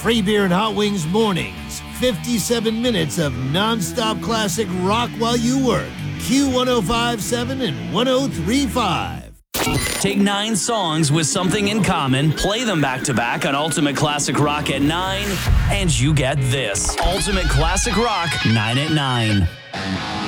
Free beer and hot wings mornings. 57 minutes of nonstop classic rock while you work. Q1057 and 1035. Take 9 songs with something in common, play them back-to-back on Ultimate Classic Rock at 9, and you get this. Ultimate Classic Rock, 9 at 9.